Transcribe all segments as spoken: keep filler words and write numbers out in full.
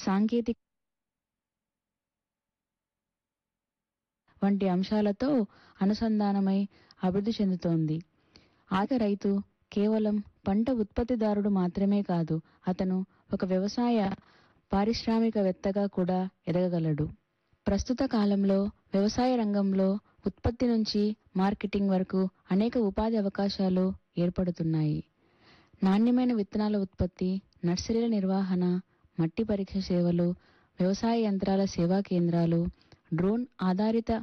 సాంకేతిక వంటి అంశాలతో అనుసంధానమై అభివృద్ధి చెందుతోంది. ఆది రైతు కేవలం పంట ఉత్పత్తిదారుడు మాత్రమే కాదు, అతను ఒక వ్యవసాయ పారిశ్రామికవేత్తగా కూడా ఎదగగలడు. ప్రస్తుత కాలంలో వ్యవసాయ రంగంలో ఉత్పత్తి నుంచి మార్కెటింగ్ వరకు అనేక ఉపాధి అవకాశాలు ఏర్పడుతున్నాయి. నాణ్యమైన విత్తనాల ఉత్పత్తి, నర్సరీల నిర్వహణ, మట్టి పరీక్ష సేవలు, వ్యవసాయ యంత్రాల సేవా కేంద్రాలు, డ్రోన్ ఆధారిత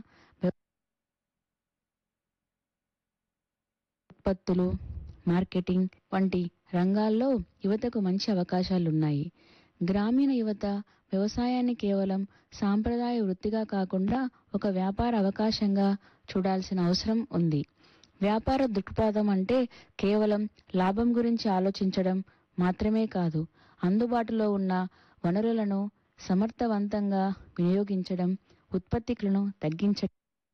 ఉత్పత్తులు, మార్కెటింగ్ వంటి రంగాల్లో యువతకు మంచి అవకాశాలున్నాయి. గ్రామీణ యువత వ్యవసాయాన్ని కేవలం సాంప్రదాయ వృత్తిగా కాకుండా ఒక వ్యాపార అవకాశంగా చూడాల్సిన అవసరం ఉంది. వ్యాపార దృక్పథం అంటే కేవలం లాభం గురించి ఆలోచించడం మాత్రమే కాదు, అందుబాటులో ఉన్న వనరులను సమర్థవంతంగా వినియోగించడం, ఉత్పత్తులను తగ్గించడం,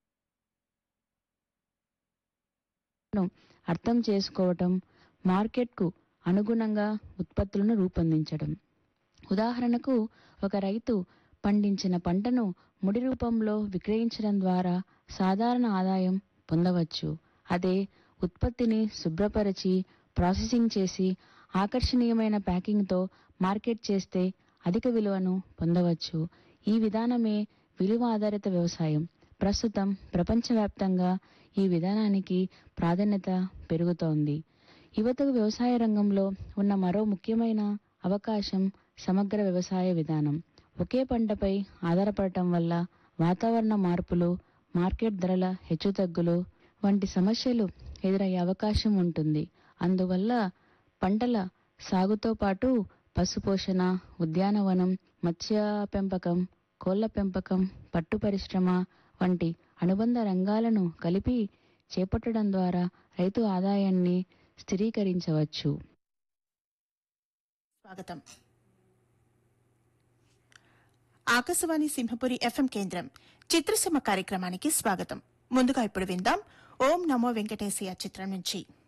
అర్థం చేసుకోవటం, మార్కెట్కు అనుగుణంగా ఉత్పత్తులను రూపొందించడం. ఉదాహరణకు, ఒక రైతు పండించిన పంటను ముడి రూపంలో విక్రయించడం ద్వారా సాధారణ ఆదాయం పొందవచ్చు. అదే ఉత్పత్తిని శుభ్రపరిచి ప్రాసెసింగ్ చేసి ఆకర్షణీయమైన ప్యాకింగ్తో మార్కెట్ చేస్తే అధిక విలువను పొందవచ్చు. ఈ విధానమే విలువ ఆధారిత వ్యవసాయం. ప్రస్తుతం ప్రపంచవ్యాప్తంగా ఈ విధానానికి ప్రాధాన్యత పెరుగుతోంది. యువతకు వ్యవసాయ రంగంలో ఉన్న మరో ముఖ్యమైన అవకాశం సమగ్ర వ్యవసాయ విధానం. ఒకే పంటపై ఆధారపడటం వల్ల వాతావరణ మార్పులు, మార్కెట్ ధరల హెచ్చుతగ్గులు వంటి సమస్యలు ఎదురయ్యే అవకాశం ఉంటుంది. అందువల్ల పంటల సాగుతో పాటు పశుపోషణ, ఉద్యానవనం, మత్స్య పెంపకం, కోళ్ల పెంపకం, పట్టు పరిశ్రమ వంటి అనుబంధ రంగాలను కలిపి చేపట్టడం ద్వారా రైతు ఆదాయాన్ని స్థిరీకరించవచ్చు. స్వాగతం. ఆకాశవాణి సింహపురి ఎఫ్ఎం కేంద్రం చిత్రసీమ కార్యక్రమానికి స్వాగతం. ముందుగా ఇప్పుడు విందాం ఓం నమో వెంకటేశయ్య చిత్రం నుంచి